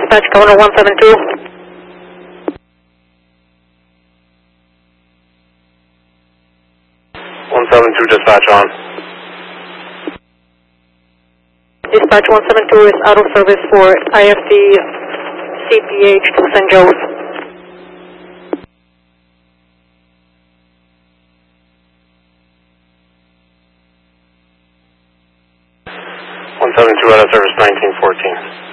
Dispatch Governor 172. 172 dispatch on. Dispatch 172 is out of service for IFC CPH to St. Joe's. 172 out of service 1914.